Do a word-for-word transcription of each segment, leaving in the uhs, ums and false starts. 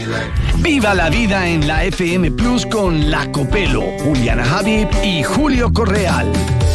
Viva la vida en la F M Plus con La Copelo, Juliana Habib y Julio Correal.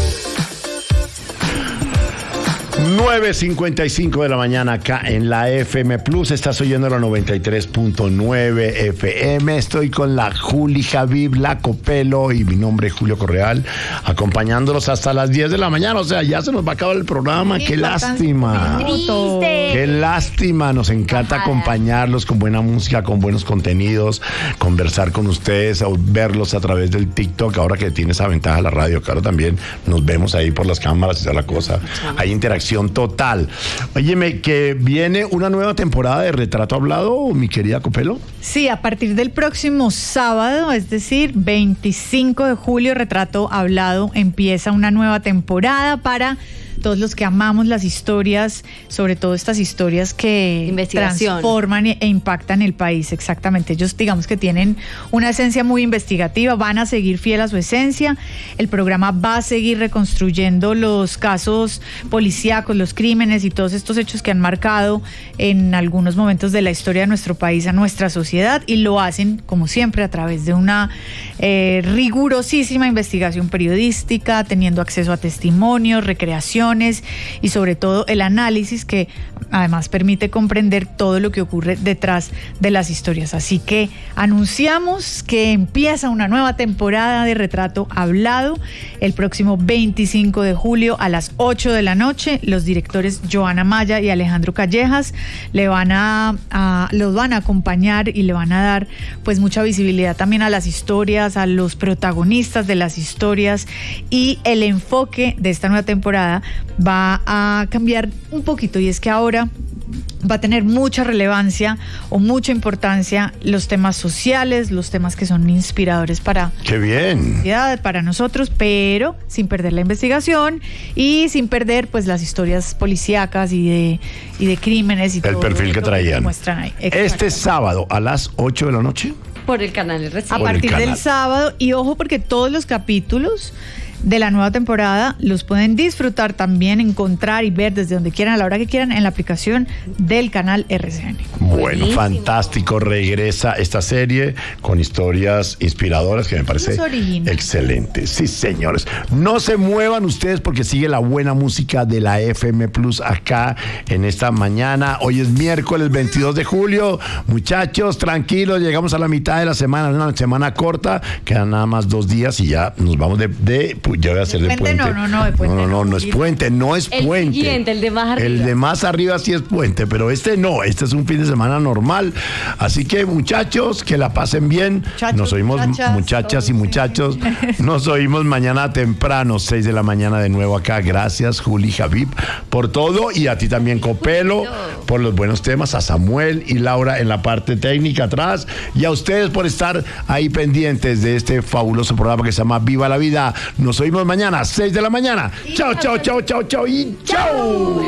nueve cincuenta y cinco de la mañana acá en la F M Plus. Estás oyendo la noventa y tres punto nueve F M. Estoy con la Juli Habib, La Copelo y mi nombre es Julio Correal, acompañándolos hasta las diez de la mañana. O sea, ya se nos va a acabar el programa. Qué lástima. Triste. Qué lástima. Nos encanta acompañarlos con buena música, con buenos contenidos, conversar con ustedes, o verlos a través del TikTok. Ahora que tiene esa ventaja la radio, claro, también nos vemos ahí por las cámaras y toda la cosa. Hay interacción total. Óyeme, que viene una nueva temporada de Retrato Hablado, mi querida Copelo. Sí, a partir del próximo sábado, es decir, veinticinco de julio, Retrato Hablado empieza una nueva temporada para todos los que amamos las historias, sobre todo estas historias que transforman e impactan el país. Exactamente, ellos digamos que tienen una esencia muy investigativa, van a seguir fiel a su esencia. El programa va a seguir reconstruyendo los casos policíacos, los crímenes y todos estos hechos que han marcado en algunos momentos de la historia de nuestro país a nuestra sociedad, y lo hacen, como siempre, a través de una eh, rigurosísima investigación periodística, teniendo acceso a testimonios, recreaciones y sobre todo el análisis, que además permite comprender todo lo que ocurre detrás de las historias. Así que anunciamos que empieza una nueva temporada de Retrato Hablado el próximo veinticinco de julio a las ocho de la noche. Los directores Joana Maya y Alejandro Callejas le van a, a los van a acompañar y le van a dar pues mucha visibilidad también a las historias, a los protagonistas de las historias, y el enfoque de esta nueva temporada va a cambiar un poquito, y es que ahora va a tener mucha relevancia o mucha importancia los temas sociales, los temas que son inspiradores para ¡Qué bien! para nosotros, pero sin perder la investigación y sin perder pues las historias policíacas y de y de crímenes y el todo perfil que traían. Que muestran ahí. Este sábado a las ocho de la noche. Por el canal R C N. A partir del sábado, y ojo porque todos los capítulos de la nueva temporada los pueden disfrutar también, encontrar y ver desde donde quieran, a la hora que quieran, en la aplicación del canal R C N. Bueno, Buenísimo. Fantástico. Regresa esta serie con historias inspiradoras que me parece excelente. Sí, señores. No se muevan ustedes porque sigue la buena música de la F M Plus acá en esta mañana. Hoy es miércoles veintidós de julio. Muchachos, tranquilos, llegamos a la mitad de la semana, una semana corta, quedan nada más dos días y ya nos vamos de... de ya voy a hacer de, de puente. No, no, no, de puente. No, no, no, no es puente, no es el puente. El siguiente, el de más arriba. El de más arriba sí es puente, pero este no, este es un fin de semana normal. Así que, muchachos, que la pasen bien. Muchachos, nos oímos, muchachas, muchachas y muchachos. Nos oímos mañana temprano, seis de la mañana de nuevo acá. Gracias, Juli Habib, por todo, y a ti también, Copelo, por los buenos temas, a Samuel y Laura en la parte técnica atrás, y a ustedes por estar ahí pendientes de este fabuloso programa que se llama Viva la Vida. Nos oímos mañana, seis de la mañana. Chao, chao, chao, chao, chao y chao.